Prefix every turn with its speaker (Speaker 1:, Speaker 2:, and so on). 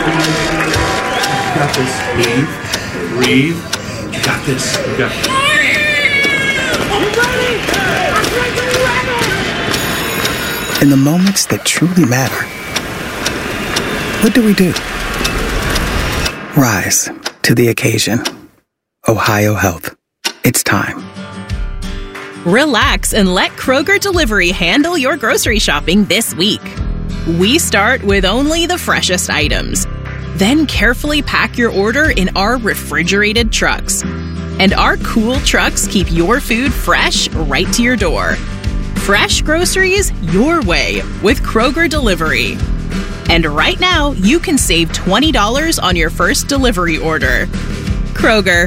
Speaker 1: You got this. Breathe. You got this. You got this.
Speaker 2: In the moments that truly matter, what do? Rise to the occasion. Ohio Health. It's time.
Speaker 3: Relax and let Kroger Delivery handle your grocery shopping this week. We start with only the freshest items. Then carefully pack your order in our refrigerated trucks. And our cool trucks keep your food fresh right to your door. Fresh groceries your way with Kroger Delivery. And right now, you can save $20 on your first delivery order. Kroger,